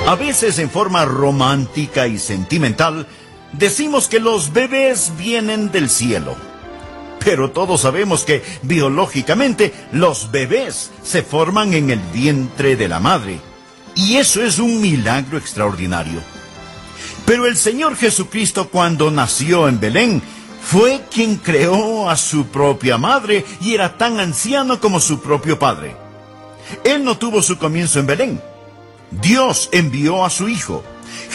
A veces, en forma romántica y sentimental, decimos que los bebés vienen del cielo. Pero todos sabemos que, biológicamente, los bebés se forman en el vientre de la madre. Y eso es un milagro extraordinario. Pero el Señor Jesucristo, cuando nació en Belén, fue quien creó a su propia madre y era tan anciano como su propio padre. Él no tuvo su comienzo en Belén. Dios envió a su Hijo,